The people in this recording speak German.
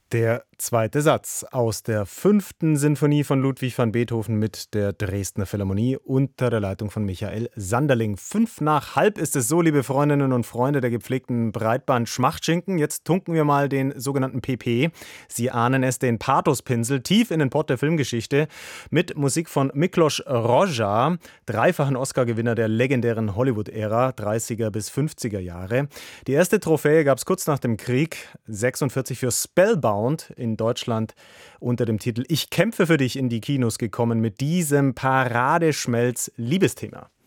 Der zweite Satz aus der fünften Sinfonie von Ludwig van Beethoven mit der Dresdner Philharmonie unter der Leitung von Michael Sanderling. 5 nach halb ist es so, liebe Freundinnen und Freunde der gepflegten Breitband-Schmachtschinken. Jetzt tunken wir mal den sogenannten PP. Sie ahnen es, den Pathospinsel tief in den Pott der Filmgeschichte mit Musik von Miklos Rozsa, dreifachen Oscar-Gewinner der legendären Hollywood-Ära, 30er bis 50er Jahre. Die erste Trophäe gab es kurz nach dem Krieg, 46 für Spellbound, in Deutschland unter dem Titel Ich kämpfe für dich in die Kinos gekommen mit diesem Paradeschmelz-Liebesthema.